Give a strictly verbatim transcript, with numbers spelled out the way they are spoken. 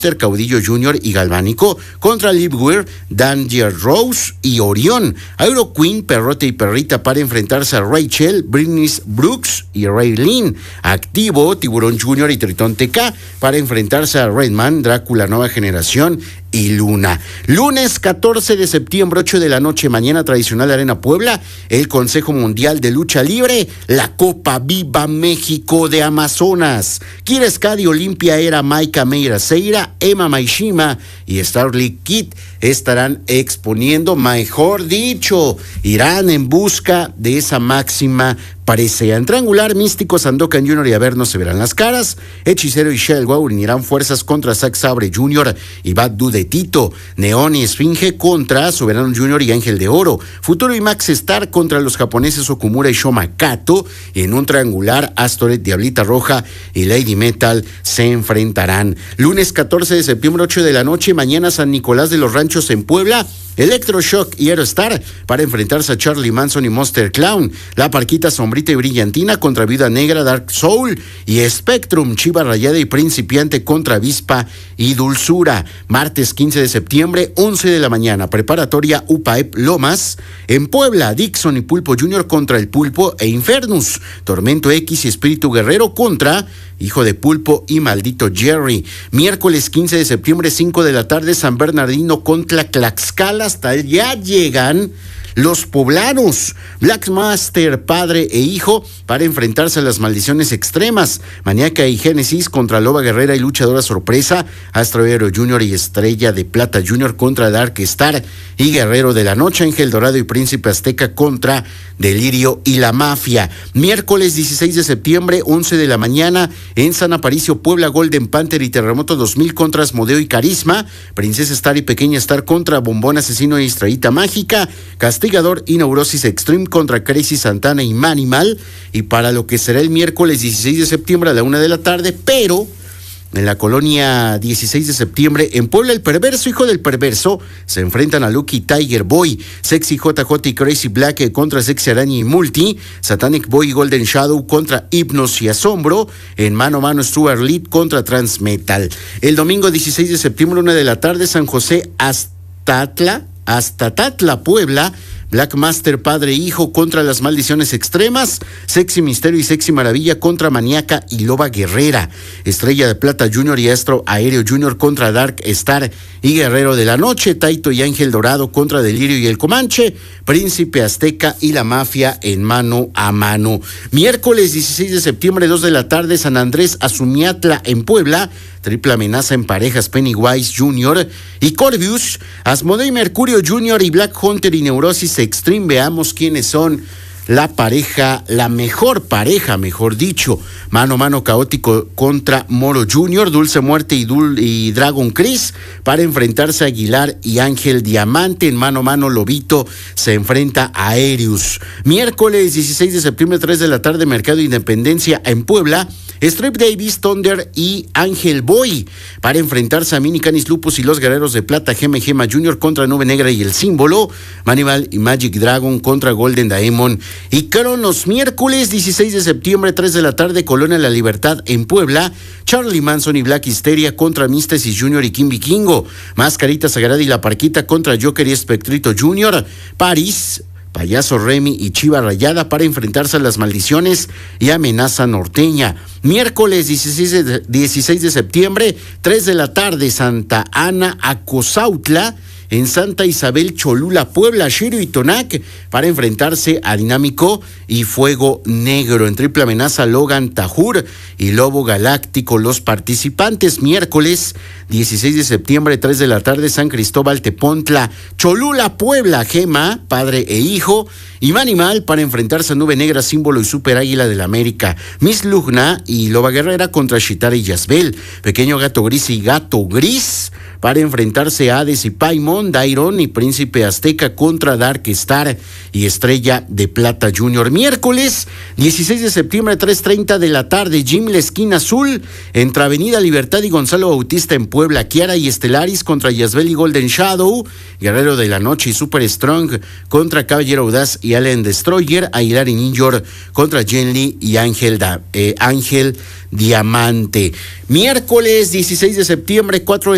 Caudillo Junior y Galvánico contra Livewire, Danger Rose y Orión. Aero Queen, Perrote y Perrita para enfrentarse a Rachel, Britney Brooks y Raylene. Activo, Tiburón Junior y Tritón T K para enfrentarse a Redman, Drácula Nueva Generación y Luna. Lunes catorce de septiembre, ocho de la noche, mañana tradicional Arena Puebla, el Consejo Mundial de Lucha Libre, la Copa Viva México de Amazonas. Kira Skadi, Olimpia Era, Maika Meira Seira, Emma Maishima y Starlight Kid estarán exponiendo, mejor dicho, irán en busca de esa máxima presea. En triangular, Místico, Sandokan Junior y Averno se verán las caras. Hechicero y Shellwa unirán fuerzas contra Zack Sabre Junior y Bad Dude Tito. Neón y Esfinge contra Soberano Junior y Ángel de Oro. Futuro y Max Star contra los japoneses Okumura y Shoma Kato. Y en un triangular, Astoret, Diablita Roja y Lady Metal se enfrentarán. Lunes catorce de septiembre, ocho de la noche, mañana San Nicolás de los Ranchos en Puebla. Electroshock y Aerostar para enfrentarse a Charlie Manson y Monster Clown. La Parquita Sombrita y Brillantina contra Viuda Negra, Dark Soul y Spectrum, Chiva Rayada y Principiante contra Avispa y Dulzura. Martes quince de septiembre, once de la mañana, preparatoria U P A E P Lomas. En Puebla, Dixon y Pulpo Junior contra El Pulpo e Infernus. Tormento X y Espíritu Guerrero contra Hijo de Pulpo y Maldito Jerry. Miércoles quince de septiembre, cinco de la tarde, San Bernardino contra Tlaxcala. Hasta allá llegan los poblanos. Blackmaster, padre e hijo, para enfrentarse a las maldiciones extremas. Maníaca y Génesis contra Loba Guerrera y Luchadora Sorpresa. Astro Hero Junior y Estrella de Plata Junior contra Dark Star y Guerrero de la Noche. Ángel Dorado y Príncipe Azteca contra Delirio y la Mafia. Miércoles dieciséis de septiembre, once de la mañana, en San Aparicio, Puebla, Golden Panther y Terremoto dos mil contra Asmodeo y Carisma. Princesa Star y Pequeña Star contra Bombón Asesino y Estrellita Mágica. Castigador y Neurosis Extreme contra Crazy Santana y Manimal. Y para lo que será el miércoles dieciséis de septiembre a la una de la tarde, pero en la colonia dieciséis de septiembre, en Puebla, el perverso hijo del perverso se enfrentan a Lucky Tiger Boy, Sexy J J y Crazy Black contra Sexy Araña y Multi, Satanic Boy y Golden Shadow contra Hipnos y Asombro, en mano a mano Stuart Lead contra Transmetal. El domingo dieciséis de septiembre, una de la tarde, San José Aztatla, Aztatla, Puebla, Black Master, padre e hijo contra las maldiciones extremas. Sexy Misterio y Sexy Maravilla contra Maníaca y Loba Guerrera. Estrella de Plata Junior y Astro Aéreo Junior contra Dark Star y Guerrero de la Noche. Taito y Ángel Dorado contra Delirio y el Comanche. Príncipe Azteca y la Mafia en mano a mano. Miércoles dieciséis de septiembre, dos de la tarde, San Andrés Azumiatla en Puebla. Triple amenaza en parejas, Pennywise Junior y Corvius, Asmodeo y Mercurio Junior y Black Hunter y Neurosis Extreme. Veamos quiénes son la pareja, la mejor pareja, mejor dicho. Mano a mano Caótico contra Moro Junior, Dulce Muerte y, Dul y Dragon Chris para enfrentarse a Aguilar y Ángel Diamante. En mano a mano Lobito se enfrenta a Aerius. Miércoles dieciséis de septiembre, tres de la tarde, Mercado Independencia en Puebla. Strip Davis, Thunder y Ángel Boy para enfrentarse a Mini Canis Lupus y los Guerreros de Plata, Gema y Gema Junior contra Nube Negra y El Símbolo. Manimal y Magic Dragon contra Golden Daemon y Cronos. Miércoles dieciséis de septiembre, tres de la tarde, Colonia La Libertad en Puebla. Charlie Manson y Black Histeria contra Místesis Junior y Kim Vikingo. Mascarita Sagrada y La Parquita contra Joker y Espectrito Junior. París, Payaso Remy y Chiva Rayada para enfrentarse a las maldiciones y amenaza norteña. Miércoles dieciséis de septiembre, tres de la tarde, Santa Ana Acosautla. En Santa Isabel Cholula, Puebla, Shiro y Tonac para enfrentarse a Dinámico y Fuego Negro. En triple amenaza, Logan Tajur y Lobo Galáctico. Los participantes, miércoles dieciséis de septiembre, tres de la tarde, San Cristóbal Tepontla, Cholula, Puebla, Gema, padre e hijo. Y Manimal para enfrentarse a Nube Negra, Símbolo y Super Águila del América. Miss Lugna y Loba Guerrera contra Shitara y Yasbel. Pequeño Gato Gris y Gato Gris para enfrentarse a Hades y Paimon, Dairon y Príncipe Azteca contra Dark Star y Estrella de Plata Junior. Miércoles dieciséis de septiembre, tres treinta de la tarde, Jim La Esquina Azul entre Avenida Libertad y Gonzalo Bautista en Puebla. Kiara y Estelaris contra Yasbel y Golden Shadow. Guerrero de la Noche y Super Strong contra Caballero Audaz y Alien Destroyer. Aguilar y Ninjor contra Jenly y Ángel, da, eh, Ángel Diamante. Miércoles dieciséis de septiembre, cuatro de